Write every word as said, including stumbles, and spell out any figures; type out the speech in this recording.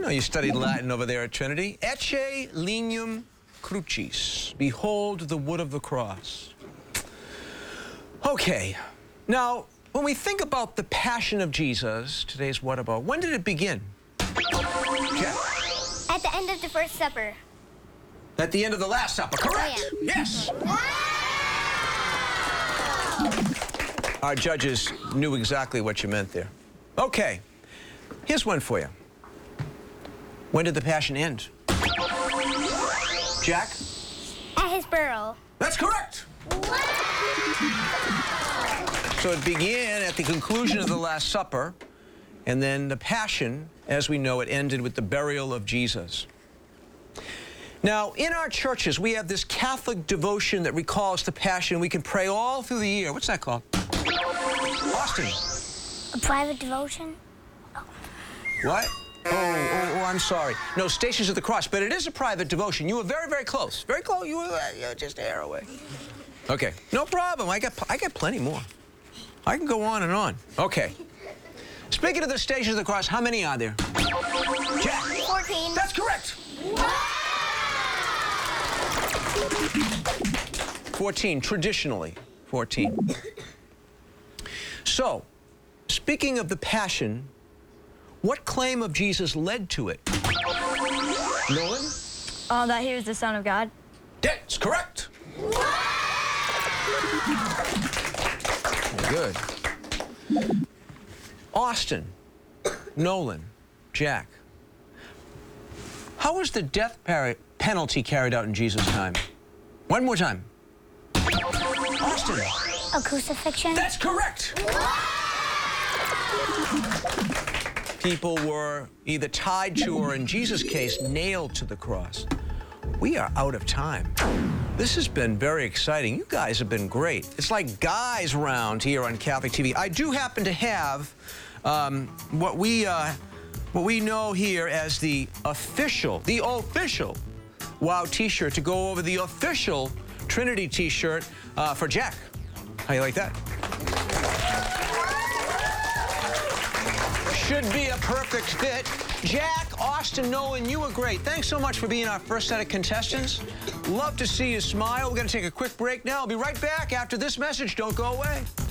know you studied Latin over there at Trinity. Ecce lignum crucis. Behold the wood of the cross. Okay. Now, when we think about the passion of Jesus, today's What About, when did it begin? Jeff? At the end of the First Supper. At the end of the Last Supper, correct? Oh, yeah. Yes. Our judges knew exactly what you meant there. Okay, here's one for you. When did the passion end? Jack? At his burial. That's correct. So it began at the conclusion of the Last Supper, and then the passion, as we know it, ended with the burial of Jesus. Now, in our churches, we have this Catholic devotion that recalls the passion. We can pray all through the year. What's that called? Austin. A private devotion? What? Oh, oh, oh, I'm sorry. No, Stations of the Cross, but it is a private devotion. You were very, very close. Very close. You were, uh, you were just a hair away. Okay, no problem. I got, I got plenty more. I can go on and on. Okay. Speaking of the Stations of the Cross, how many are there? Jack? fourteen. That's correct. fourteen, traditionally, fourteen. So, speaking of the passion, what claim of Jesus led to it? Nolan? Oh, that he was the Son of God. That's correct. Good. Austin, Nolan, Jack. How was the death penalty carried out in Jesus' time? One more time. Austin. A crucifixion? That's correct. People were either tied to or, in Jesus' case, nailed to the cross. We are out of time. This has been very exciting. You guys have been great. It's like guys round here on Catholic T V. I do happen to have um, what we uh, what we know here as the official, the official WOW T-shirt to go over the official Trinity T-shirt uh, for Jack. How you like that? Should be a perfect fit. Jack, Austin, Nolan, you were great. Thanks so much for being our first set of contestants. Love to see you smile. We're going to take a quick break now. I'll be right back after this message. Don't go away.